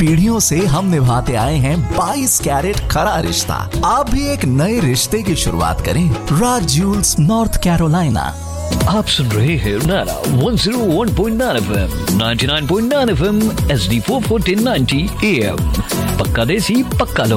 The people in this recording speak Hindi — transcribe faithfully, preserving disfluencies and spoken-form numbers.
पीढ़ियों से हम निभाते आए हैं बाईस कैरेट खरा रिश्ता। आप भी एक नए रिश्ते की शुरुआत करें राज ज्यूल्स नॉर्थ कैरोलिना। आप सुन रहे हैं नारा one oh one point nine F M, ninety-nine point nine F M, H D four fourteen ninety A M। पक्का देसी, पक्का लोग।